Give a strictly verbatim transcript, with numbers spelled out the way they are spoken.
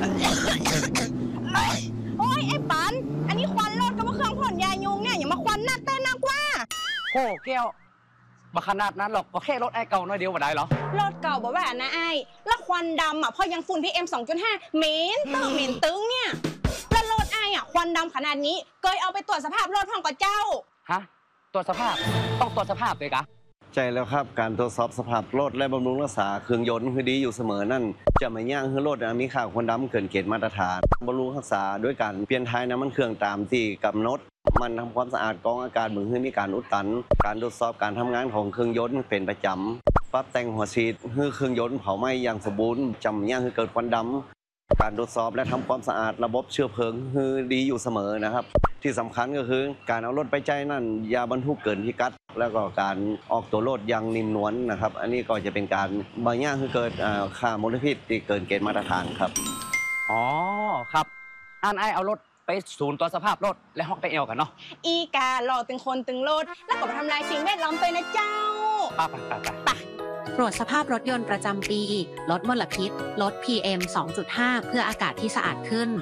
โอ้ยไอ้ปันอันนี้ควันรถก็มาเครื่องพ่นยายุงเนี่ยอย่ามาควันหน้าเต้นนักว่าโอ้แก้วบักขนาดนั้นหรอกก็แค่รถไอ้เก่าน้อยเดียวมาได้เหรอรถเก่าบอกว่านะไอ้แล้วควันดำอ่ะพอยังฝุ่น พี เอ็ม สองจุดห้า เหม็นตึ้งเหม็นตึ้งเนี่ยแล้วรถไอ้อ่ะควันดำขนาดนี้เคยเอาไปตรวจสภาพรถห้องกับเจ้าฮะตรวจสภาพต้องตรวจสภาพเลยกะใช่แล้วครับการตรวจสอบสภาพรถและบำรุงรักษาเครื่องยนต์คือดีอยู่เสมอนั่นจะไม่ย่างให้รถมีค่าควันดำเกินเกณฑ์มาตรฐานบำรุงรักษาด้วยการเปลี่ยนท้ายน้ำมันเครื่องตามที่กำหนดมันทำความสะอาดกรองอากาศเมื่อให้มีการอุดตันการตรวจสอบการทำงานของเครื่องยนต์เป็นประจำปรับแต่งหัวฉีดให้เครื่องยนต์เผาไหม้อย่างสมบูรณ์จำย่างให้เกิดควันดำการตรวจสอบและทำความสะอาดระบบเชื้อเพลิงคือดีอยู่เสมอนะครับที่สำคัญก็คือการเอารถไปใจนั่นอย่าบรรทุกเกินพิกัดแล้วก็การออกตัวรถอย่างนิ่มนวลนะครับอันนี้ก็จะเป็นการบางอย่างคือเกิดค่ามลพิษที่เกินเกณฑ์มาตรฐานครับอ๋อครับอันไอเอารถไปศูนย์ตรวจสภาพรถและห้องไปเอวกันเนาะอีกาหล่อตึงคนตึงรถแล้วก็ไปทำลายสิ่งแวดล้อมไปนะเจ้าไปไปไปไปตรวจสภาพรถยนต์ประจำปีลดมลพิษลด พี เอ็ม สองจุดห้า เพื่ออากาศที่สะอาดขึ้น